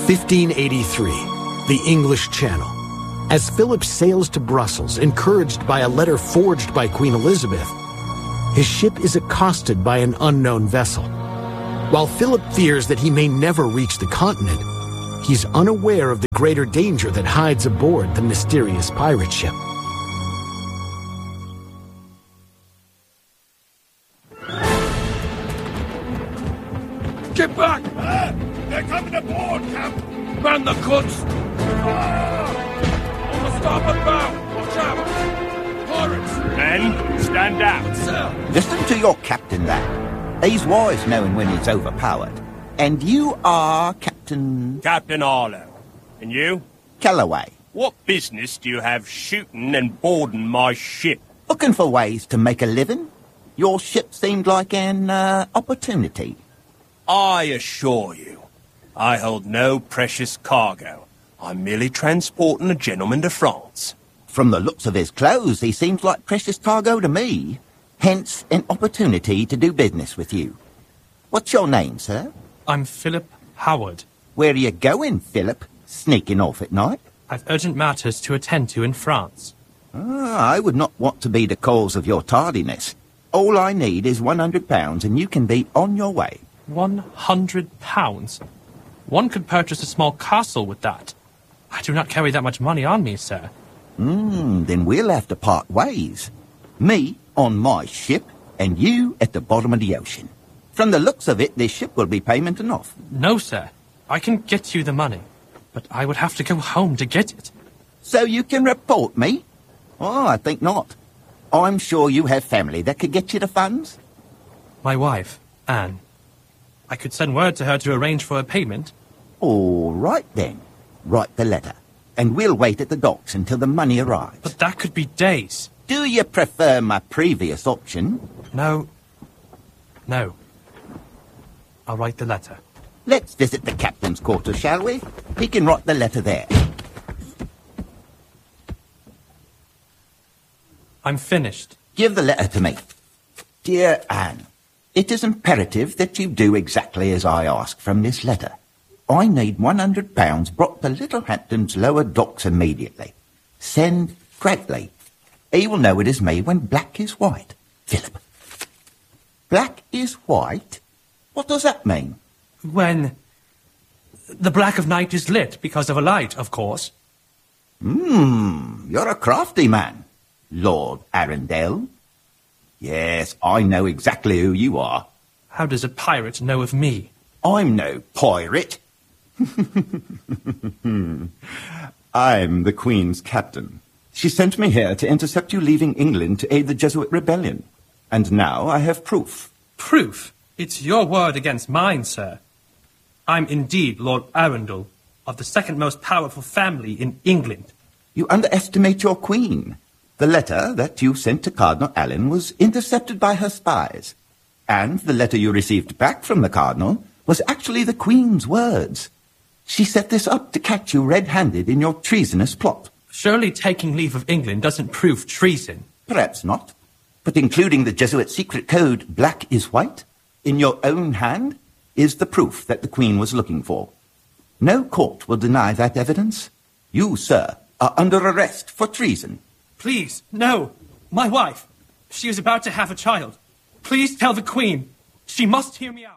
1583, the English Channel. As Philip sails to Brussels, encouraged by a letter forged by Queen Elizabeth, his ship is accosted by an unknown vessel. While Philip fears that he may never reach the continent, he's unaware of the greater danger that hides aboard the mysterious pirate ship. Get back! They're coming aboard, Cap! Man the goods! On the starboard bow! Watch out! Pirates! Men, stand down. Sir! Listen to your captain, lad. He's wise knowing when he's overpowered. And you are Captain... Captain Harlow. And you? Calloway. What business do you have shooting and boarding my ship? Looking for ways to make a living? Your ship seemed like an opportunity. I assure you, I hold no precious cargo. I'm merely transporting a gentleman to France. From the looks of his clothes, he seems like precious cargo to me. Hence, an opportunity to do business with you. What's your name, sir? I'm Philip Howard. Where are you going, Philip? Sneaking off at night? I've urgent matters to attend to in France. I would not want to be the cause of your tardiness. All I need is £100 and you can be on your way. £100? One could purchase a small castle with that. I do not carry that much money on me, sir. Then we'll have to part ways. Me on my ship, and you at the bottom of the ocean. From the looks of it, this ship will be payment enough. No, sir. I can get you the money, but I would have to go home to get it. So you can report me? Oh, I think not. I'm sure you have family that could get you the funds. My wife, Anne. I could send word to her to arrange for a payment. All right, then. Write the letter, and we'll wait at the docks until the money arrives. But that could be days. Do you prefer my previous option? No. No. I'll write the letter. Let's visit the captain's quarters, shall we? He can write the letter there. I'm finished. Give the letter to me. Dear Anne, it is imperative that you do exactly as I ask from this letter. I need £100 brought to Littlehampton's lower docks immediately. Send Cradley. He will know it is me when black is white. Philip. Black is white? What does that mean? When the black of night is lit because of a light, of course. You're a crafty man, Lord Arundel. Yes, I know exactly who you are. How does a pirate know of me? I'm no pirate. I'm the Queen's captain. She sent me here to intercept you leaving England to aid the Jesuit rebellion. And now I have proof. Proof? It's your word against mine, sir. I'm indeed Lord Arundel, of the second most powerful family in England. You underestimate your Queen. The letter that you sent to Cardinal Allen was intercepted by her spies. And the letter you received back from the Cardinal was actually the Queen's words. She set this up to catch you red-handed in your treasonous plot. Surely taking leave of England doesn't prove treason. Perhaps not. But including the Jesuit secret code, black is white, in your own hand, is the proof that the Queen was looking for. No court will deny that evidence. You, sir, are under arrest for treason. Please, no. My wife. She is about to have a child. Please tell the Queen. She must hear me out.